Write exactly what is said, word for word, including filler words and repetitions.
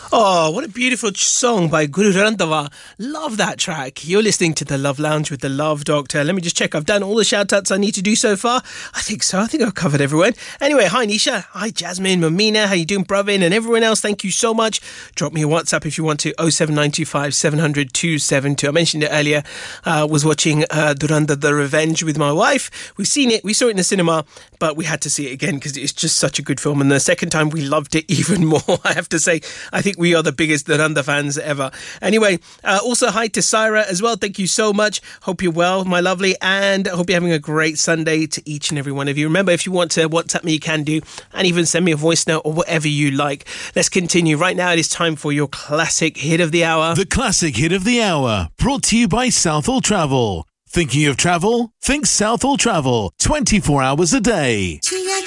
Oh, what a beautiful ch- song by Guru Randhawa. Love that track. You're listening to The Love Lounge with The Love Doctor. Let me just check. I've done all the shout-outs I need to do so far. I think so. I think I've covered everyone. Anyway, hi Nisha. Hi Jasmine, Mamina. How you doing, Bravin? And everyone else, thank you so much. Drop me a WhatsApp if you want to. oh seven nine two five seven zero zero two seven two. I mentioned it earlier. I uh, was watching uh, Durandar The Revenge with my wife. We've seen it. We saw it in the cinema, but we had to see it again because it's just such a good film. And the second time we loved it even more, I have to say. I think we are the biggest Durandar fans ever. Anyway, uh, also hi to Syra as well. Thank you so much. Hope you're well, my lovely, and I hope you're having a great Sunday to each and every one of you. Remember, if you want to WhatsApp me, you can do, and even send me a voice note or whatever you like. Let's continue. Right now, it is time for your classic hit of the hour. The classic hit of the hour, brought to you by Southall Travel. Thinking of travel? Think Southall Travel, twenty-four hours a day.